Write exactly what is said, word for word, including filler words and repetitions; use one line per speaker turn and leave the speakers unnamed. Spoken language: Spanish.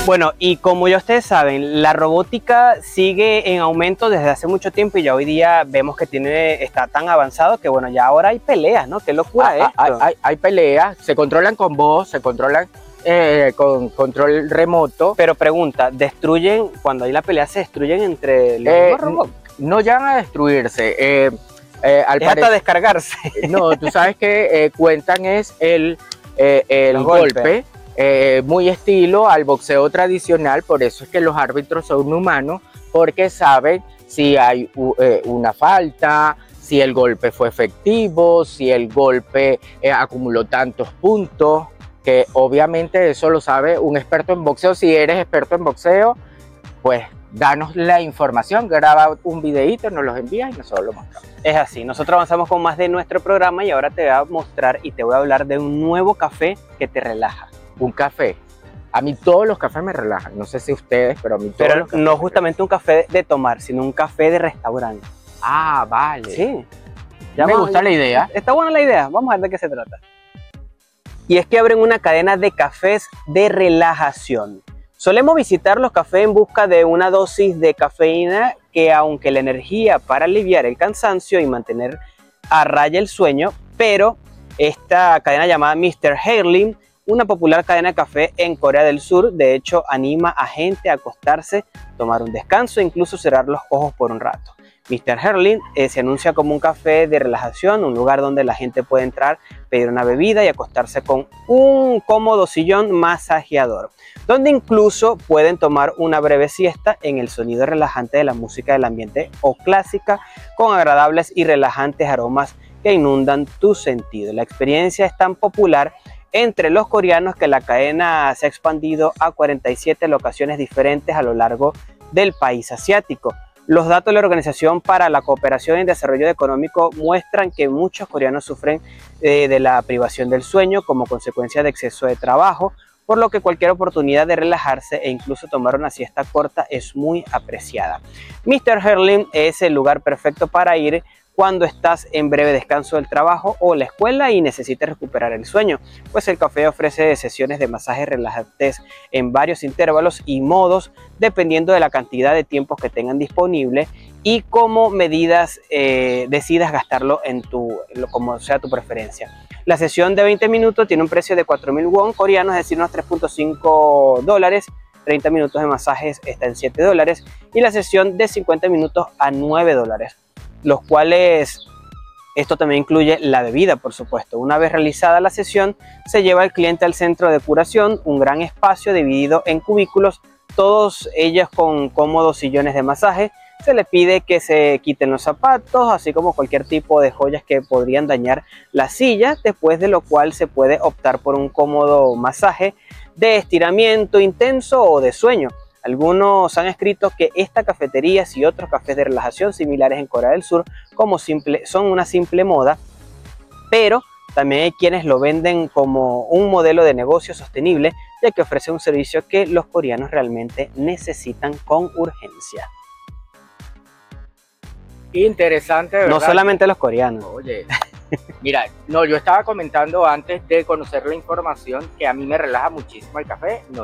Bueno, y como ya ustedes saben, la robótica sigue en aumento desde hace mucho tiempo y ya hoy día vemos que tiene, está tan avanzado que bueno, ya ahora hay peleas, ¿no? Qué locura
Ah,
esto.
Hay, hay, hay peleas, se controlan con voz, se controlan eh, con control remoto.
Pero pregunta, ¿destruyen, cuando hay la pelea, se destruyen entre los
Eh,
mismos robots?
no llegan a destruirse. Eh, eh, al
Es hasta
parecer,
descargarse.
no, tú sabes que eh, cuentan es el, eh, el
Los
golpe,
golpes.
eh, muy estilo al boxeo tradicional, por eso es que los árbitros son humanos, porque saben si hay uh, eh, una falta, si el golpe fue efectivo, si el golpe eh, acumuló tantos puntos, que obviamente eso lo sabe un experto en boxeo. Si eres experto en boxeo, pues danos la información, graba un videíto, nos los envías y nosotros lo mostramos.
Es así, nosotros avanzamos con más de nuestro programa y ahora te voy a mostrar y te voy a hablar de un nuevo café que te relaja.
Un café. A mí todos los cafés me relajan, no sé si ustedes, pero a mí todos
Pero
los cafés
no
me
justamente un café de tomar, sino un café de restaurante.
relajan. Ah, vale.
Sí.
Ya me
vamos-
gusta la idea.
Está buena la idea, vamos a ver de qué se trata. Y es que abren una cadena de cafés de relajación. Solemos visitar los cafés en busca de una dosis de cafeína que, aunque la energía para aliviar el cansancio y mantener a raya el sueño, pero esta cadena llamada míster Heinlein, una popular cadena de café en Corea del Sur, de hecho anima a gente a acostarse, tomar un descanso e incluso cerrar los ojos por un rato. míster Heinlein eh, se anuncia como un café de relajación, un lugar donde la gente puede entrar, pedir una bebida y acostarse con un cómodo sillón masajeador, donde incluso pueden tomar una breve siesta en el sonido relajante de la música del ambiente o clásica, con agradables y relajantes aromas que inundan tu sentido. La experiencia es tan popular entre los coreanos que la cadena se ha expandido a cuarenta y siete locaciones diferentes a lo largo del país asiático. Los datos de la Organización para la Cooperación y Desarrollo Económico muestran que muchos coreanos sufren eh, de la privación del sueño como consecuencia de exceso de trabajo, por lo que cualquier oportunidad de relajarse e incluso tomar una siesta corta es muy apreciada. míster Heinlein es el lugar perfecto para ir cuando estás en breve descanso del trabajo o la escuela y necesites recuperar el sueño, pues el café ofrece sesiones de masajes relajantes en varios intervalos y modos dependiendo de la cantidad de tiempo que tengan disponible y cómo medidas eh, decidas gastarlo en tu, como sea tu preferencia. La sesión de veinte minutos tiene un precio de cuatro mil won coreanos, es decir, unos tres punto cinco dólares. treinta minutos de masajes está en siete dólares y la sesión de cincuenta minutos a nueve dólares. Los cuales, esto también incluye la bebida, por supuesto. Una vez realizada la sesión, se lleva al cliente al centro de curación, un gran espacio dividido en cubículos, todos ellos con cómodos sillones de masaje. Se le pide que se quiten los zapatos, así como cualquier tipo de joyas que podrían dañar la silla, después de lo cual se puede optar por un cómodo masaje de estiramiento intenso o de sueño. Algunos han escrito que esta cafetería y otros cafés de relajación similares en Corea del Sur como simple, son una simple moda, pero también hay quienes lo venden como un modelo de negocio sostenible, ya que ofrece un servicio que los coreanos realmente necesitan con urgencia.
Interesante, ¿verdad?
No solamente los coreanos.
Oye, mira, no, yo estaba comentando antes de conocer la información que a mí me relaja muchísimo el café. No